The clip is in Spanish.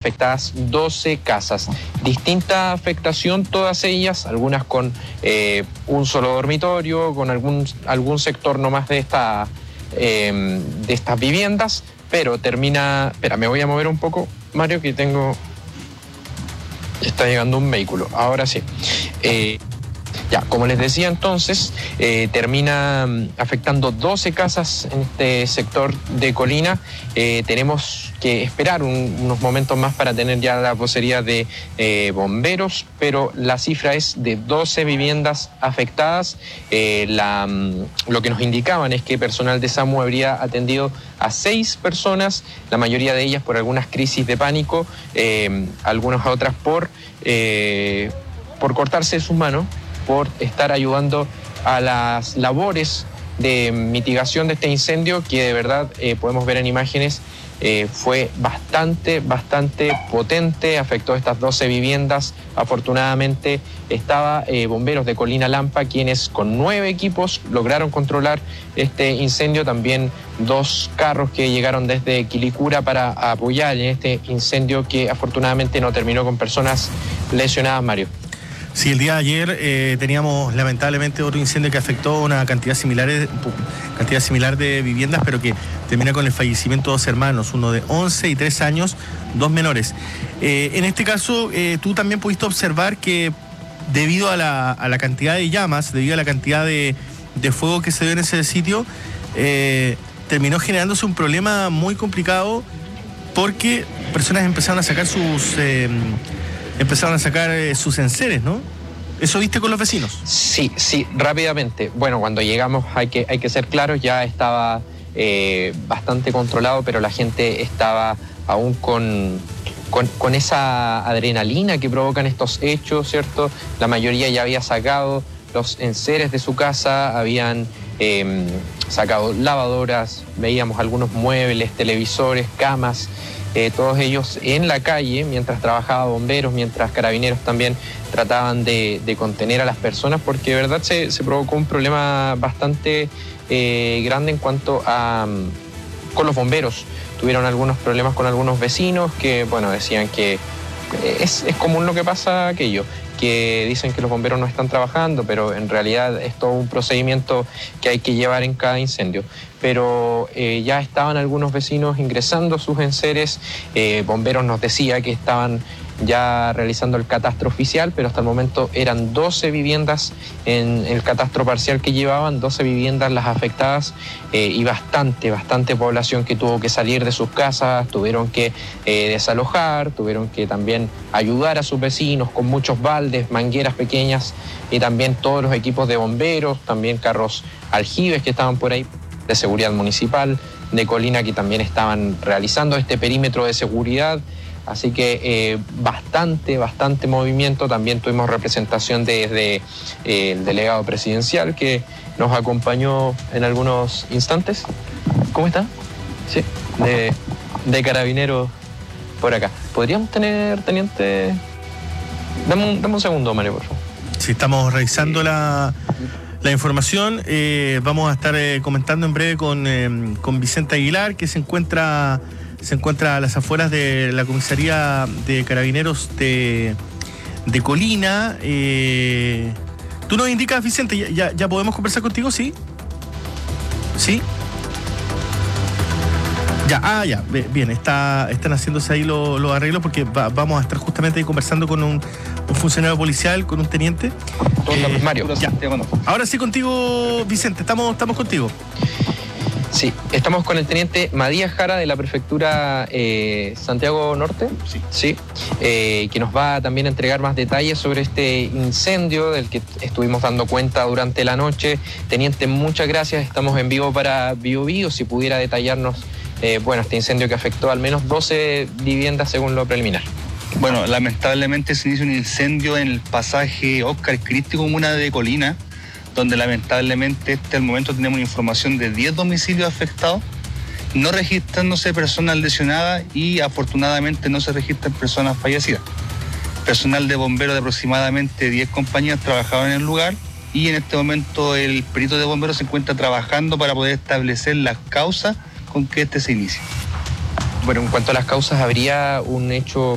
afectadas 12 casas. Distinta afectación todas ellas, algunas con un solo dormitorio, con algún sector nomás de estas viviendas, pero termina... Espera, me voy a mover un poco, Mario, que está llegando un vehículo. Ahora sí. Ya, como les decía entonces, termina afectando 12 casas en este sector de Colina. Tenemos que esperar unos momentos más para tener ya la vocería de bomberos, pero la cifra es de 12 viviendas afectadas. Lo que nos indicaban es que personal de SAMU habría atendido a 6 personas, la mayoría de ellas por algunas crisis de pánico, algunas otras por cortarse sus manos, por estar ayudando a las labores de mitigación de este incendio, que de verdad podemos ver en imágenes, fue bastante potente, afectó estas 12 viviendas. Afortunadamente estaba bomberos de Colina Lampa, quienes con 9 equipos lograron controlar este incendio. También 2 carros que llegaron desde Quilicura para apoyar en este incendio, que afortunadamente no terminó con personas lesionadas, Mario. Sí, el día de ayer teníamos lamentablemente otro incendio que afectó una cantidad similar de viviendas, pero que termina con el fallecimiento de 2 hermanos, uno de 11 y 3 años, 2 menores. En este caso, tú también pudiste observar que debido a la cantidad de llamas, debido a la cantidad de fuego que se dio en ese sitio, terminó generándose un problema muy complicado, porque personas empezaron a sacar sus enseres, ¿no? ¿Eso viste con los vecinos? Sí, rápidamente. Bueno, cuando llegamos, hay que ser claros, ya estaba bastante controlado, pero la gente estaba aún con esa adrenalina que provocan estos hechos, ¿cierto? La mayoría ya había sacado los enseres de su casa, habían sacado lavadoras, veíamos algunos muebles, televisores, camas, todos ellos en la calle, mientras trabajaba bomberos, mientras carabineros también trataban de contener a las personas, porque de verdad se provocó un problema bastante grande en cuanto a con los bomberos. Tuvieron algunos problemas con algunos vecinos que, bueno, decían que es común lo que pasa aquello, que dicen que los bomberos no están trabajando, pero en realidad es todo un procedimiento que hay que llevar en cada incendio. Pero ya estaban algunos vecinos ingresando sus enseres, bomberos nos decía que estaban ya realizando el catastro oficial, pero hasta el momento eran 12 viviendas en el catastro parcial que llevaban, 12 viviendas las afectadas, y bastante población que tuvo que salir de sus casas, tuvieron que desalojar, tuvieron que también ayudar a sus vecinos con muchos baldes, mangueras pequeñas, y también todos los equipos de bomberos, también carros aljibes que estaban por ahí, de seguridad municipal de Colina, que también estaban realizando este perímetro de seguridad. Así que bastante movimiento. También tuvimos representación desde el delegado presidencial, que nos acompañó en algunos instantes. ¿Cómo está? Sí, de carabineros por acá. ¿Podríamos tener, teniente? Dame un segundo, Mario, por favor. Sí, estamos revisando la información. Vamos a estar comentando en breve con Vicente Aguilar, que se encuentra a las afueras de la comisaría de carabineros de Colina. ¿Tú nos indicas, Vicente, ya podemos conversar contigo? ¿Sí? ¿Sí? Ya, bien, están haciéndose ahí los arreglos, porque vamos a estar justamente ahí conversando con un funcionario policial, con un teniente. Mario. Ya. Ahora sí contigo, Vicente, estamos contigo. Sí, estamos con el teniente Matías Jara de la prefectura Santiago Norte, sí, que nos va también a entregar más detalles sobre este incendio del que estuvimos dando cuenta durante la noche. Teniente, muchas gracias, estamos en vivo para Biobío. Si pudiera detallarnos este incendio que afectó al menos 12 viviendas según lo preliminar. Bueno, lamentablemente se inició un incendio en el pasaje Óscar Cristi, comuna de Colina, donde lamentablemente hasta el momento tenemos información de 10 domicilios afectados, no registrándose personas lesionadas y afortunadamente no se registran personas fallecidas. Personal de bomberos de aproximadamente 10 compañías trabajaban en el lugar, y en este momento el perito de bomberos se encuentra trabajando para poder establecer las causas con que este se inicie. Bueno, en cuanto a las causas, ¿habría un hecho